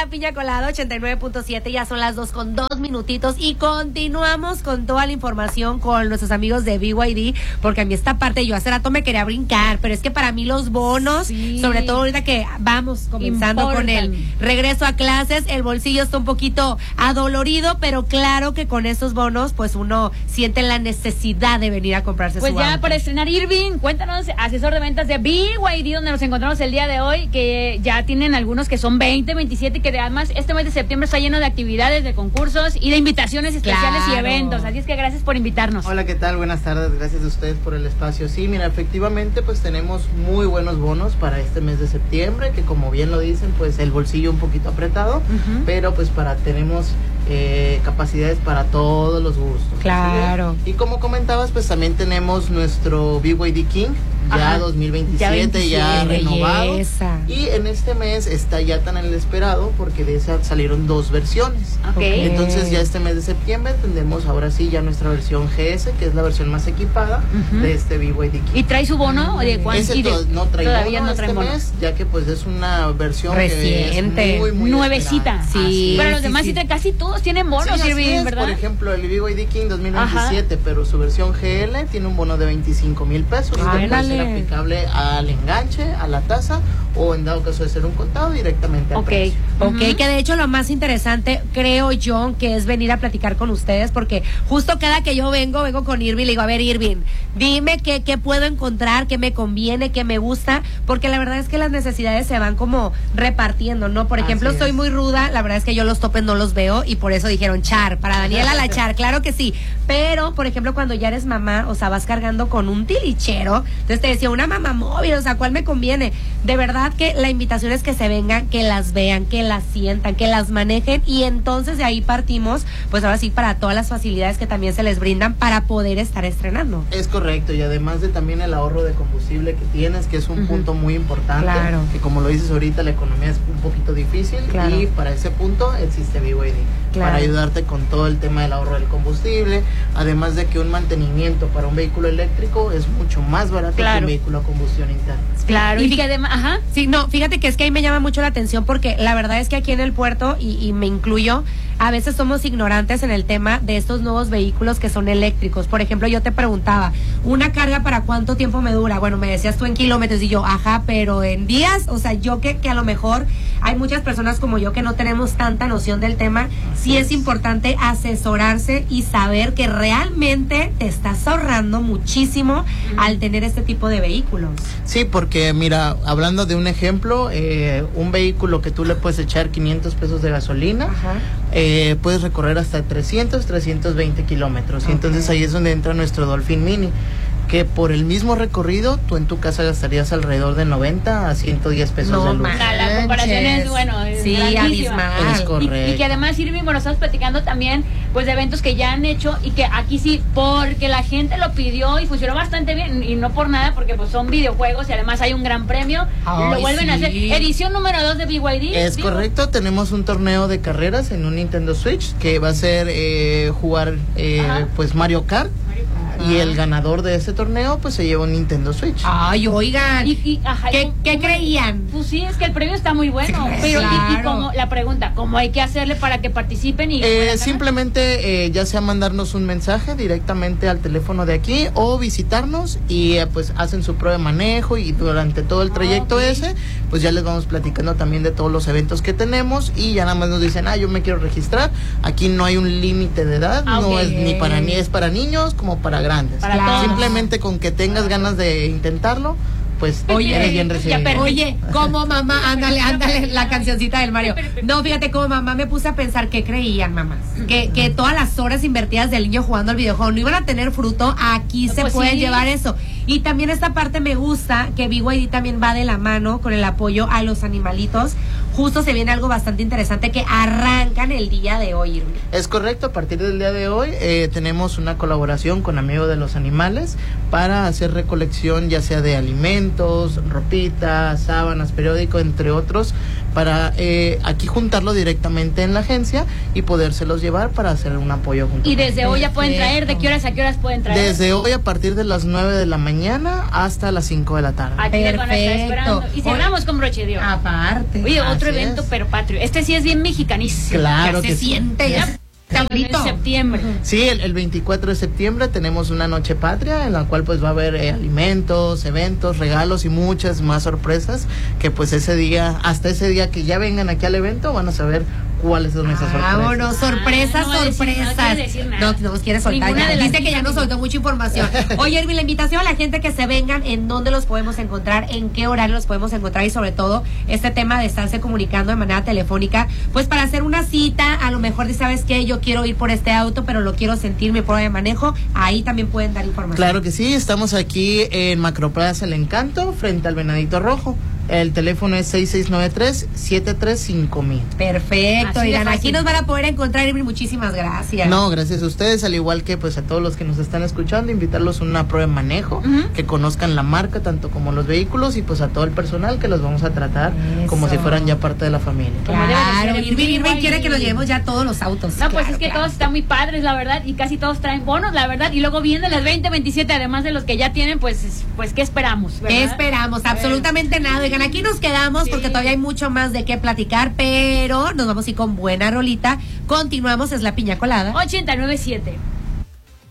la Piña Colada 89.7, ya son las 2:02 y continuamos con toda la información con nuestros amigos de BYD, porque a mí esta parte yo hace rato me quería brincar, pero es que para mí los bonos, sobre todo ahorita que vamos comenzando con el regreso a clases, el bolsillo está un poquito adolorido, pero claro que con esos bonos pues uno siente la necesidad de venir a comprarse pues su ya auto. Para estrenar, Irving, cuéntanos, asesor de ventas de BYD, donde nos encontramos el día de hoy, que ya tienen algunos que son 20, 27 y que además este mes de septiembre está lleno de actividades, de concursos y de invitaciones especiales y eventos, así es que gracias por invitarnos. Hola, ¿qué tal? Buenas tardes, gracias a ustedes por el espacio. Sí, mira, efectivamente pues tenemos muy buenos bonos para este mes de septiembre, que como bien lo dicen, pues el bolsillo un poquito apretado, pero pues tenemos capacidades para todos los gustos. Claro. ¿Sí? Y como comentabas, pues también tenemos nuestro BYD King, ya 2027, ya renovado. Y en este mes está ya tan el esperado, porque de esa salieron 2 versiones. Entonces ya este mes de septiembre tendremos ahora sí ya nuestra versión GS, que es la versión más equipada de este BYD King. ¿Y trae su bono? ¿De cuánto? No trae todavía bono no trae este bono. mes, ya que pues es una versión reciente, que es muy nuevecita. Sí. Pero los demás sí casi todos tienen bonos, Irving, ¿verdad? Por ejemplo, el BYD King 2027, pero su versión GL tiene un bono de 25,000 pesos. Puede ser aplicable al enganche, a la tasa, o en dado caso de ser un contado, directamente al precio. Que de hecho lo más interesante, creo yo, que es venir a platicar con ustedes, porque justo cada que yo vengo con Irving, le digo, a ver, Irving, dime qué puedo encontrar, qué me conviene, qué me gusta, porque la verdad es que las necesidades se van como repartiendo, ¿no? Por ejemplo, soy muy ruda, la verdad es que yo los topes no los veo, y por eso dijeron Char, para Daniela la Char, claro que sí, pero, por ejemplo, cuando ya eres mamá, o sea, vas cargando con un tilichero, entonces te decía, una mamá móvil, o sea, ¿cuál me conviene? De verdad que la invitación es que se vengan, que las vean, que las sientan, que las manejen, y entonces de ahí partimos, pues ahora sí, para todas las facilidades que también se les brindan para poder estar estrenando. Es correcto, y además de también el ahorro de combustible que tienes, que es un punto muy importante, que como lo dices ahorita, la economía es un poquito difícil, y para ese punto existe BYD, para ayudarte con todo el tema del ahorro del combustible, además de que un mantenimiento para un vehículo eléctrico es mucho más barato que un vehículo a combustión interna. Claro, y que además, fíjate que es que ahí me llama mucho la atención, porque la verdad es que aquí en el puerto, y me incluyo, a veces somos ignorantes en el tema de estos nuevos vehículos que son eléctricos. Por ejemplo, yo te preguntaba, ¿una carga para cuánto tiempo me dura? Bueno, me decías tú en kilómetros, y yo, pero en días, o sea, yo que a lo mejor hay muchas personas como yo que no tenemos tanta noción del tema, sí es importante asesorarse y saber que realmente te estás ahorrando muchísimo al tener este tipo de vehículos. Sí, porque mira, hablando de un ejemplo, un vehículo que tú le puedes echar 500 pesos de gasolina, puedes recorrer hasta 320 kilómetros. Y entonces ahí es donde entra nuestro Dolphin Mini, que por el mismo recorrido tú en tu casa gastarías alrededor de 90 a 110 pesos de luz. La comparación es, abismal. Es correcto. Y que además, Irving, estamos platicando también pues de eventos que ya han hecho, y que aquí sí, porque la gente lo pidió y funcionó bastante bien, y no por nada, porque pues son videojuegos y además hay un gran premio, lo vuelven a hacer. Edición número 2 de BYD. Es correcto, tenemos un torneo de carreras en un Nintendo Switch, que va a ser jugar pues Mario Kart. Y el ganador de ese torneo pues se lleva un Nintendo Switch. Ay, oigan, ¿qué creían? Pues sí, es que el premio está muy bueno, pero y como la pregunta, ¿cómo hay que hacerle para que participen? Y simplemente ya sea mandarnos un mensaje directamente al teléfono de aquí, o visitarnos, y pues hacen su prueba de manejo, y durante todo el trayecto ese pues ya les vamos platicando también de todos los eventos que tenemos, y ya nada más nos dicen, yo me quiero registrar. Aquí no hay un límite de edad, no es ni para niños como para grandes. Simplemente con que tengas ganas de intentarlo, pues eres bien recibido. Oye, como mamá, ándale la cancioncita del Mario. No, fíjate, como mamá me puse a pensar, ¿qué creían, mamás? Que todas las horas invertidas del niño jugando al videojuego no iban a tener fruto. Aquí se puede llevar eso. Y también esta parte me gusta, que BYD también va de la mano con el apoyo a los animalitos. Justo se viene algo bastante interesante que arrancan el día de hoy, Irving. Es correcto, a partir del día de hoy tenemos una colaboración con Amigos de los Animales para hacer recolección, ya sea de alimentos, ropita, sábanas, periódico, entre otros, para aquí juntarlo directamente en la agencia y podérselos llevar para hacer un apoyo junto. Y desde hoy ya pueden traer, ¿de qué horas a qué horas pueden traer? Desde hoy a partir de las 9 de la mañana mañana hasta las 5 de la tarde. Aquí les van a estar esperando. Y cerramos con broche de oro. Aparte. Oye, otro Así evento, es. pero patrio. Este sí es bien mexicanísimo. Claro Ya que se sí. siente, ya se En septiembre. Sí, el 24 de septiembre tenemos una noche patria en la cual pues va a haber alimentos, eventos, regalos y muchas más sorpresas que pues hasta ese día que ya vengan aquí al evento van a saber cuáles son esas sorpresas. Vámonos, sorpresas, no va a decir- sorpresas. no quiere decir nada. No quiere soltar. Ninguna Ya. de las Dice que ya nos soltó mucha información. Oye, Irving, la invitación a la gente que se vengan, ¿en dónde los podemos encontrar? ¿En qué horario los podemos encontrar? Y sobre todo, este tema de estarse comunicando de manera telefónica, pues para hacer una cita, a lo mejor, ¿sabes qué? Yo quiero ir por este auto, pero lo quiero sentir, mi prueba de manejo. Ahí también pueden dar información. Claro que sí, estamos aquí en Macroplaza El Encanto, frente al Venadito Rojo. El teléfono es 6693-735,000. Perfecto, Así de Irán. fácil. Aquí nos van a poder encontrar, Irving. Muchísimas gracias. No, gracias a ustedes, al igual que pues a todos los que nos están escuchando, invitarlos a una prueba de manejo, que conozcan la marca, tanto como los vehículos, y pues a todo el personal que los vamos a tratar como Eso. si fueran ya parte de la familia. Como debe de Claro, ser. Irving quiere que nos llevemos ya todos los autos. No, pues Claro, es que claro. todos están muy padres, la verdad, y casi todos traen bonos, la verdad, y luego vienen las 2027, además de los que ya tienen, pues ¿qué esperamos? ¿verdad? ¿Qué esperamos? Absolutamente nada. Oigan, aquí nos quedamos porque todavía hay mucho más de qué platicar, pero nos vamos a ir con buena rolita. Continuamos, es la piña colada. 89.7.